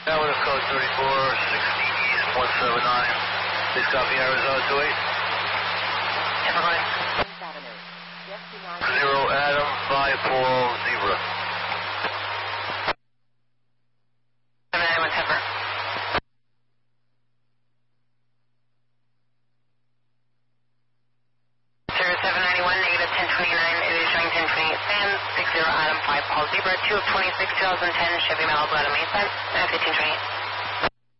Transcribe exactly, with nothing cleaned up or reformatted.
That was code thirty-four sixty East one seven nine. Please copy Arizona two eight. Everyone. Zero Adam five four Zebra. seven nine one Pepper. Zero seven ninety one negative ten twenty nine. It is showing ten twenty eight Sands. Six zero Adam five Paul Zebra. Two of twenty six two thousand ten Chevy Malibu Adam eight cents. And fifteen twenty eight.